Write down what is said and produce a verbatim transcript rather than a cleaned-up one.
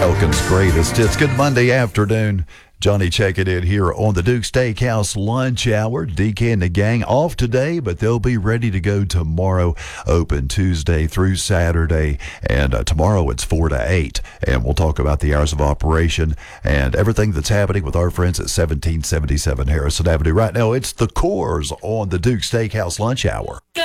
Elkin's greatest. It's good Monday afternoon. Johnny checking in here on the Duke Steakhouse lunch hour. D K and the gang off today, but they'll be ready to go tomorrow. Open Tuesday through Saturday, and uh, tomorrow it's four to eight. And we'll talk about the hours of operation and everything that's happening with our friends at seventeen seventy-seven Harrison Avenue. Right now, it's the Coors on the Duke Steakhouse lunch hour. Good